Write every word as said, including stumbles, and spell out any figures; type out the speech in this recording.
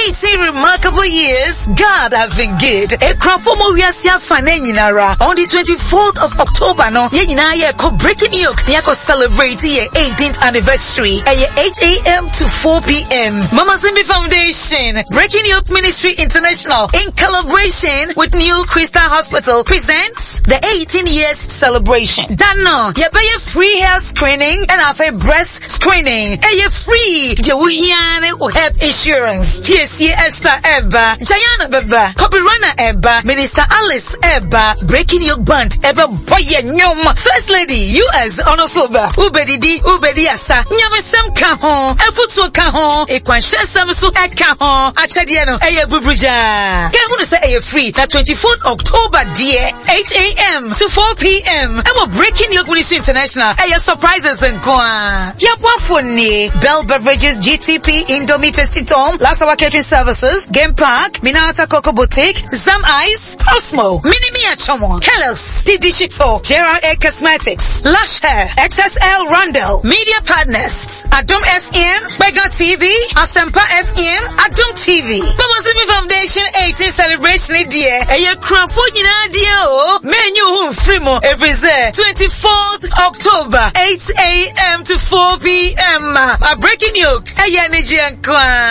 eighteen remarkable years, God has been good. A Crafomo Yasia Fanenara on the twenty-fourth of October, no, Yenina Yako breaking yoke, Yako celebrate your eighteenth anniversary at eight a.m. to four p.m. Mama Simbi Foundation, Breaking Yoke Ministry International, in collaboration with New Crystal Hospital, presents the eighteen years celebration. Dano, you pay a free hair screening and have a breast screening. And you free, you will have insurance. P S C Esther Eba, Jayana Beba, Copyrunner Eba, Minister Alice Eba, Breaking Yoke Band Eba Boye Nyom, First Lady U S Onosoba, Ubedi Di, Ubedi Asa, Nyamesam Kahon, Efutsu Kahon, Ekwanshesam Su Ekahon, Achadiano, Eye Bubruja. Can you say Eye free? The twenty-fourth October, dear, eight a.m. to four p.m. And we're Breaking Yoke Ministry International. Eye surprises and go on. Yapwafuni, Bell Beverages, G T P, Indomie Tasty Tom, Lasawa Catering Services, Game Park, Minata Coco Boutique, Zam Ice, Cosmo, Minimia Chomo, Kellogg's, T D Shito, Gerard A Cosmetics, Lush Hair, X S L Rundle, Media Partners, Adom F M, Mega T V, Asempa F M, Adom T V. Mama Simi Foundation eighteenth celebration dear. And your Crawford dear oh, menu home free every day. twenty-fourth October, eight a.m. to four p.m. A Breaking Yoke, a Yaniji and Kwan.